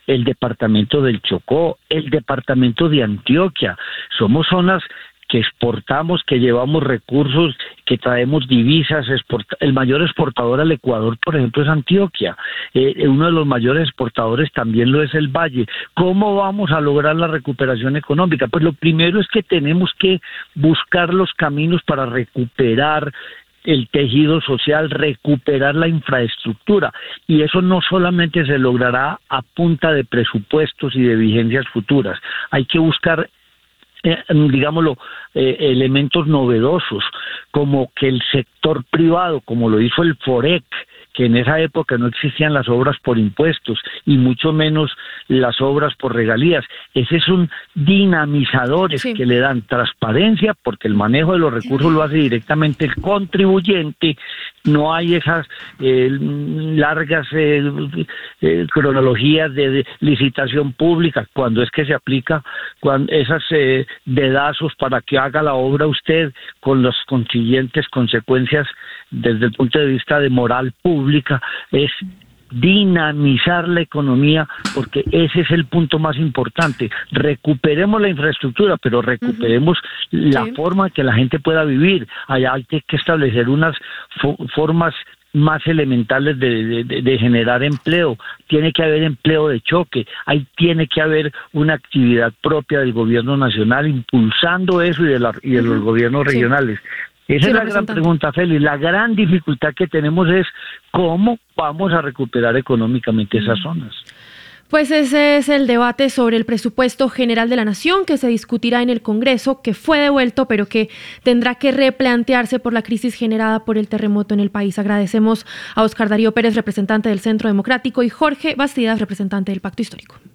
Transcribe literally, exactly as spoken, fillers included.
el departamento del Chocó, el departamento de Antioquia. Somos zonas que exportamos, que llevamos recursos, que traemos divisas. Exporta- el mayor exportador al Ecuador, por ejemplo, es Antioquia. Eh, uno de los mayores exportadores también lo es el Valle. ¿Cómo vamos a lograr la recuperación económica? Pues lo primero es que tenemos que buscar los caminos para recuperar el tejido social, recuperar la infraestructura, y eso no solamente se logrará a punta de presupuestos y de vigencias futuras. Hay que buscar Eh, digámoslo, eh, elementos novedosos, como que el sector privado, como lo hizo el FOREC, que en esa época no existían las obras por impuestos y mucho menos las obras por regalías. Ese son dinamizadores Sí. que le dan transparencia, porque el manejo de los recursos lo hace directamente el contribuyente. No hay esas eh, largas eh, eh, cronologías de, de licitación pública, cuando es que se aplica cuando esas eh, dedazos para que haga la obra usted, con las consiguientes consecuencias desde el punto de vista de moral pública. Es dinamizar la economía, porque ese es el punto más importante. Recuperemos la infraestructura, pero recuperemos uh-huh. la sí. forma que la gente pueda vivir. Allá hay que establecer unas fo- formas más elementales de, de, de generar empleo. Tiene que haber empleo de choque, ahí tiene que haber una actividad propia del gobierno nacional impulsando eso y de, la, y de uh-huh. los gobiernos sí. regionales. Esa sí, es la gran pregunta, Félix. La gran dificultad que tenemos es cómo vamos a recuperar económicamente esas zonas. Pues ese es el debate sobre el presupuesto general de la Nación, que se discutirá en el Congreso, que fue devuelto, pero que tendrá que replantearse por la crisis generada por el terremoto en el país. Agradecemos a Óscar Darío Pérez, representante del Centro Democrático, y Jorge Bastidas, representante del Pacto Histórico.